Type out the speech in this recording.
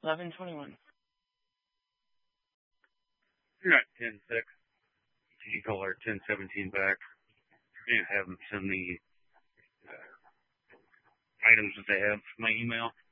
11:21. You're not 10-6. You call our 1017 back and have them send the items that they have to my email.